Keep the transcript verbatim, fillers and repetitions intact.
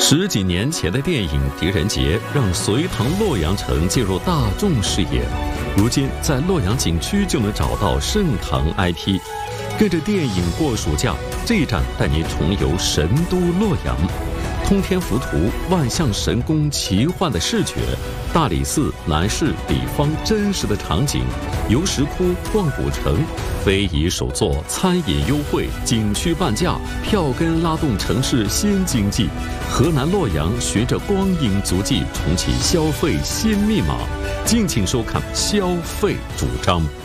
十几年前的电影《狄仁杰》让隋唐洛阳城进入大众视野，如今在洛阳景区就能找到盛唐 I P。跟着电影过暑假，这一站带您重游神都洛阳。通天浮屠、万象神宫奇幻的视觉，大理寺、南市、里坊真实的场景，游石窟、逛古城，非遗手作、餐饮优惠、景区半价，票根拉动城市新经济。河南洛阳循着光影足迹重启消费新密码，敬请收看《消费主张》。